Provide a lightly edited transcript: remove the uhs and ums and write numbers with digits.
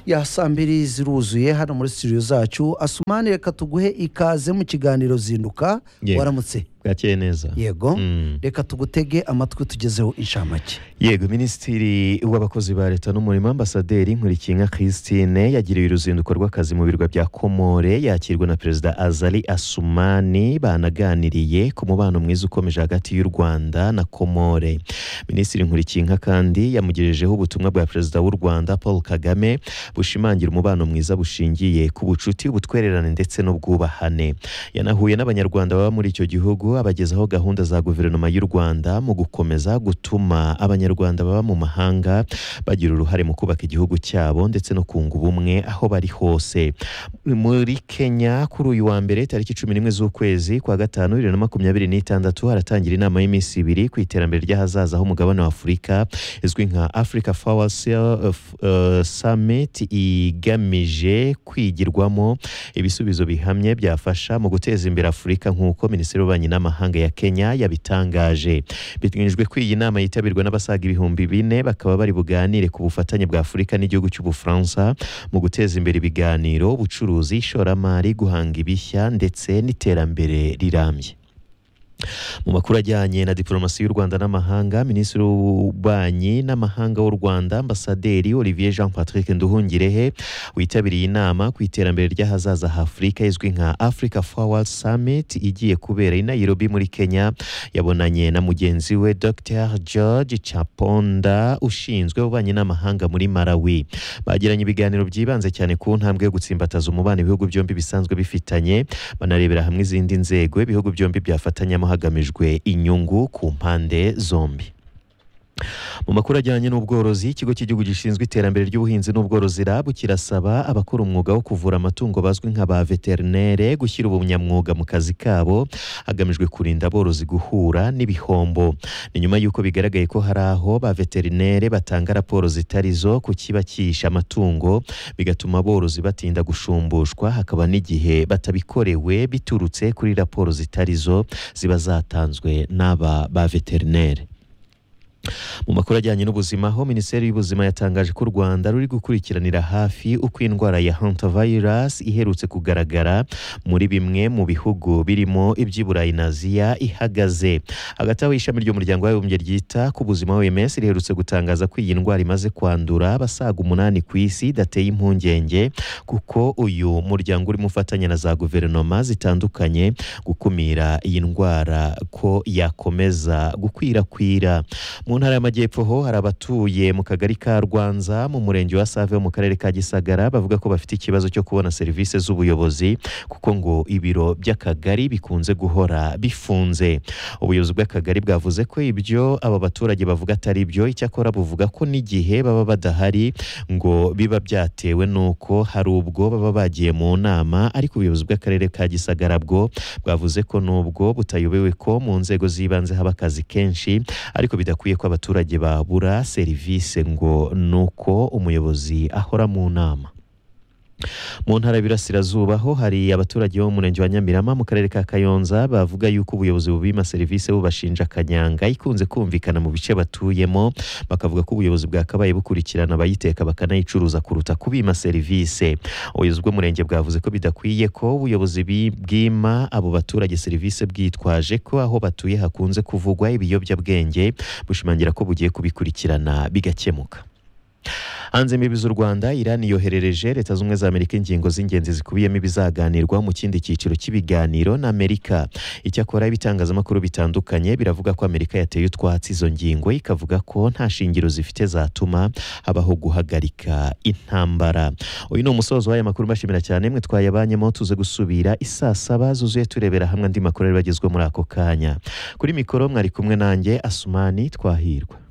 ya saa mbiri ziruzuye hano muri studio zacu. Asumani, reka tuguhe ikaze mu kiganiro zinduka. Waramutse? Bwakeye neza. Yego. Reka tugutege amatwi tugezeho inshamake. Yego, Minisitiri w'abakozi ba leta n'umurimo Ambasaderi Nkurikinka Christine yagiriye uruzinduko rw'akazi mu birwa bya Komore, yakirwa na Perezida Azali Assoumani. Banaganiriye ku mubano mwiza ukomeje hagati y'u Rwanda na Komore. Minisitiri Nkurikinka kandi yamugejejeho ubutumwa bwa Perezida w'u Rwanda Paul Kagame bushimangira umubano mwiza bushingiye ku bucuti, ubutwererane ndetse n'ubwubahane. Yanahuye n'abanyarwanda baba muri icyo gihugu, abagezaho gahunda za guverinoma y'u Rwanda mu gukomeza gutuma abanyarwanda baba mu mahanga bagira uruhare mu kubaka igihugu cyabo ndetse no kunga ubumwe aho bari hose. Muri Kenya kuri uyu wa mbere tariki 11 z'ukwezi kwa gatanu 2026 haratangira inama y'iminsi 2 ku iterambere ry'ahazaza ho mugabane wa Afurika izwi nka Africa Forward Summit, igamije kwigirwamo ibisubizo bihamye byafasha mu guteza imbere Afurika nk'uko Minisitiri w'Ububanyi n'Amahanga ya Kenya yabitangaje. Biteganyijwe ko iyi nama yitabirwa n'abasaga 4,000 bakaba bari buganire ku bufatanye bwa Afurika n'igihugu cy'Ubufaransa mu guteza imbere ibiganiro, ubucuruzi, ishoramari, guhanga ibishya ndetse n'iterambere rirambye. Mu makuru ajyanye na diplomasi y'u Rwanda n'amahanga, Minisitiri w'Ububanyi n'Amahanga w'u Rwanda Ambasaderi Olivier Jean Patrick Nduhungirehe witabiriye inama ku iterambere ry'ahazaza h'Afurika izwi nka Africa Forward Summit igiye kubera i Nairobi muri Kenya. Yabonanye na mugenzi we Dr George Chaponda ushinzwe ububanyi n'amahanga muri Malawi. Bagiranye ibiganiro byibanze cyane ku ntambwe yo gutsimbataza umubano ibihugu byombi bisanzwe bifitanye, banarebera hamwe izindi nzego ibihugu byombi byafatanyamo hagamijwe inyungu ku mpande zombi. Mu makuru ajyanye n'ubworozi, ikigo cy'igihugu gishinzwe iterambere ry'ubuhinzi n'ubworozi RAB kirasaba abakora umwuga wo kuvura amatungo bazwi nk'aba veterinere gushyira ubunyamwuga mu kazi kabo hagamijwe kurinda aborozi guhura n'ibihombo. Ni nyuma y'uko bigaragaye ko hari aho ba veterinere batanga raporo zitarizo ku kiba cyisha amatungo, bigatuma aborozi batinda gushumbushwa, hakaba n'igihe batabikorewe biturutse kuri raporo zitarizo ziba zatanzwe n'aba ba veterinere. Mu makuru ajyanye n'ubuzima ho, Minisiteri y'Ubuzima yatangaje ko u Rwanda ruri gukurikiranira hafi uko indwara ya hantavirus iherutse kugaragara muri bimwe mu bihugu birimo iby'Iburayi na Aziya ihagaze. Hagati aho, ishami ry'umuryango w'abibumbye ryita ku buzima OMS riherutse gutangaza ko iyi ndwara imaze kwandura abasaga 8 ku isi, dateye impungenge kuko uyu muryango urimo ufatanya na za guverinoma zitandukanye gukumira iyi ndwara ko yakomeza gukwirakwira. Mu ntara y'Amajyepfo ho hari abatuye mu kagari ka Rwanza mu murenge wa Save mu karere ka Gisagara bavuga ko bafite ikibazo cyo kubona serivisi z'ubuyobozi kuko ngo ibiro by'akagari bikunze guhora bifunze. Ubuyobozi bw'akagari bwavuze ko ibyo aba baturage bavuga atari byo, icyakora buvuga ko n'igihe baba badahari ngo biba byatewe n'uko hari ubwo baba bagiye mu nama, ariko ubuyobozi bw'akarere ka Gisagara bwo bwavuze ko nubwo butayobewe ko mu nzego z'ibanze haba akazi kenshi, ariko bidakwiye ko abaturage babura serivisi ngo nuko umuyobozi ahora mu nama. Mu ntara y'Iburasirazuba ho hari abaturage bo mu murenge wa Nyamirama mu karere ka Kayonza bavuga yuko ubuyobozi bubima serivisi bubashinja kanyanga ikunze kumvikana mu bice batuyemo, bakavuga ko ubuyobozi bwakabaye bukurikirana abayiteka bakanayicuruza kuruta kubima serivisi. Ubuyobozi bw'umurenge bwavuze ko bidakwiye ko ubuyobozi bwima abo baturage serivisi bwitwaje ko aho batuye hakunze kuvugwa ibiyobyabwenge, bushimangira ko bugiye kubikurikirana bigakemuka. Hanze imbibi z'u Rwanda, Iran yoherereje Leta Zunze za Amerika ingingo z'ingenzi zikubiyemo ibizaganirwa mu kindi cyiciro cy'ibiganiro na Amerika. Icyakora ibitangazamakuru bitandukanye biravuga ko Amerika yateye utwatsi izo ngingo, ikavuga ko nta shingiro zifite zatuma habaho guhagarika intambara. Uyu ni umusozo w'aya makuru, mbashimira cyane mwe twayabanyemo. Tuze gusubira isaa 7 zuzuye turebera hamwe andi makuru ari bagezwe muri ako kanya. Kuri mikoro mwari kumwe nanjye Asumani Twahirwa.